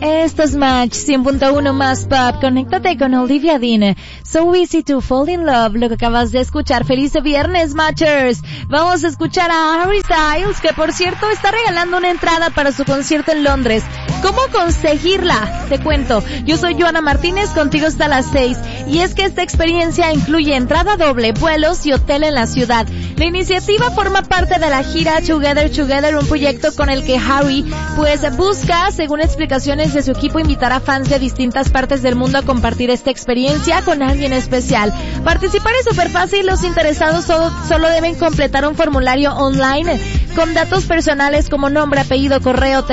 Esto es Match 100.1 más pop. Conéctate con Olivia Dean. So easy to fall in love. Lo que acabas de escuchar. Feliz viernes, Matchers. Vamos a escuchar a Harry Styles, que por cierto está regalando una entrada para su concierto en Londres. ¿Cómo conseguirla? Te cuento. Yo soy Joana Martínez, contigo hasta las 6. Y es que esta experiencia incluye entrada doble, vuelos y hotel en la ciudad. La iniciativa forma parte de la gira Together Together, un proyecto con el que Harry pues busca, según explicaciones de su equipo, invitar a fans de distintas partes del mundo a compartir esta experiencia con alguien especial. Participar es súper fácil, los interesados solo deben completar un formulario online con datos personales como nombre, apellido, correo,